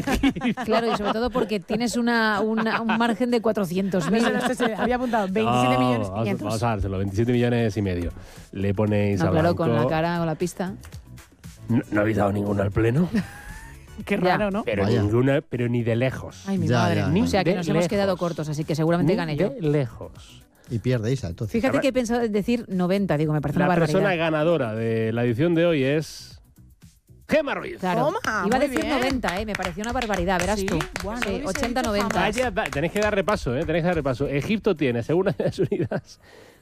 Egipto. Claro, y sobre todo porque tienes un margen de 400.000. Había apuntado 27 millones 500. Vamos a dárselo, 27 millones y medio. Le ponéis a Claro, Blanco. con la cara, con la pista. No habéis dado ninguna al pleno. Qué raro, ¿no? Pero Vaya. ninguna, pero ni de lejos. Ay, mi Ya, madre. ya. Ni O sea que de nos hemos lejos. quedado cortos, así que seguramente Ni gane yo. de lejos. Y pierde Isa, entonces. Fíjate que he pensado en decir 90, digo, me parece La una barbaridad. persona ganadora de la edición de hoy es Gemma Ruiz. Claro. Toma, Iba a muy decir bien. 90, me pareció una barbaridad, verás Sí, tú. bueno, Sí, no hubiese 80-90. dicho Vaya, tenéis que dar repaso, tenéis que dar repaso. Egipto tiene, según Naciones Unidas,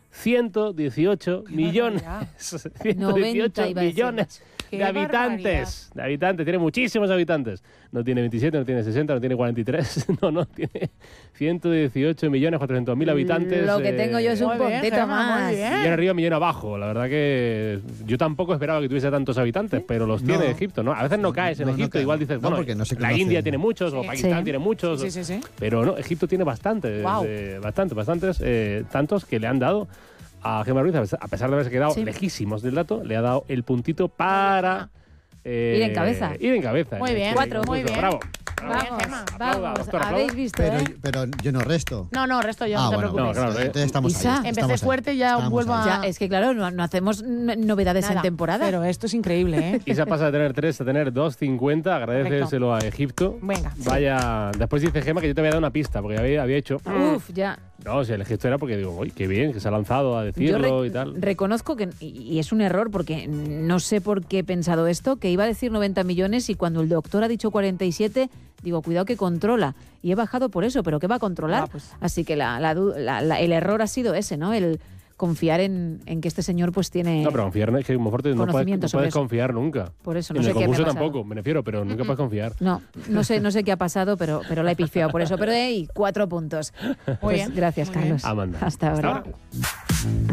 118 millones. barbaridad. 90 iba a decir. millones Qué de habitantes. De habitantes, tiene muchísimos habitantes. No tiene 27, no tiene 60, no tiene 43. No, tiene 118 millones 400.000 habitantes. Lo que tengo yo es un Muy bien, puntito Gemma, muy más. bien. Millón arriba, millón abajo. La verdad que yo tampoco esperaba que tuviese tantos habitantes, pero los tiene No. Egipto, ¿no? A veces no caes en No, no Egipto, cae. igual dices, No, bueno, porque no se la conoce. India tiene muchos, o Sí. Pakistán Sí. tiene muchos. Sí. Pero no, Egipto tiene bastantes, Guau. bastantes, tantos que le han dado a Gemma Ruiz, a pesar de haberse quedado Sí. lejísimos del dato, le ha dado el puntito para Ir en cabeza. Ir en cabeza. Muy bien, Cuatro. muy bien. Bravo. Vamos, Gemma. vamos. Doctora, Habéis aplauda. visto, Pero yo no resto. No, resto yo, no te bueno, preocupes. No, claro, entonces estamos Isa. ahí. Empecé estamos ahí. fuerte, ya Estamos vuelvo ahí. a- Ya, es que claro, no hacemos novedades Nada, en temporada. Pero esto es increíble, ¿eh? Isa pasa de tener 3 a tener 2,50. Agradeceselo a Egipto. Venga. Vaya, después dice Gemma que yo te había dado una pista, porque había hecho. Uf, ya. No, si el gesto era porque digo, uy, qué bien, que se ha lanzado a Yo decirlo y tal. reconozco que, y es un error porque no sé por qué he pensado esto, que iba a decir 90 millones y cuando el doctor ha dicho 47, digo, cuidado que controla. Y he bajado por eso, pero ¿qué va a controlar? Ah, pues. Así que el error ha sido ese, ¿no? El confiar en que este señor pues tiene... No, pero confiar es que Monforte no conocimiento sobre puedes eso. confiar nunca. Por eso, En no sé el qué me ha concurso pasado. tampoco, me refiero, pero nunca puedes confiar. No sé qué ha pasado, pero la he pifiado por eso. Pero hey, 4 puntos. Muy Pues bien, gracias, muy bien. Carlos. Amanda. Hasta ahora. Hasta ahora.